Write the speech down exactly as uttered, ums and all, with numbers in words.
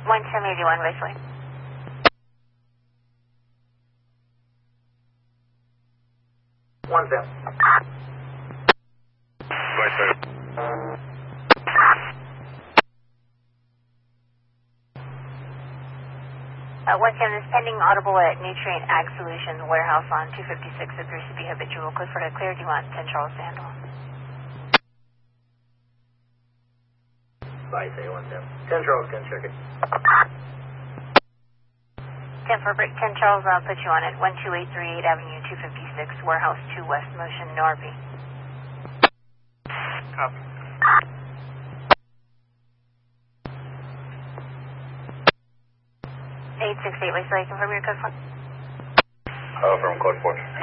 one ten eighty-one, Wesley. one ten. Wesley. Uh, one ten is pending audible at Nutrient Ag Solutions warehouse on two fifty-six. Appears to be habitual. Code for clear. Do you want ten Charles to handle? Bye, say one ten. ten Charles, ten, check it. ten for Brick, ten Charles, I'll put you on it. one two eight three eight Avenue two fifty-six, Warehouse two West Motion, Norby. Copy. eight six eight, Wesley, confirm your code for? Uh, from code four.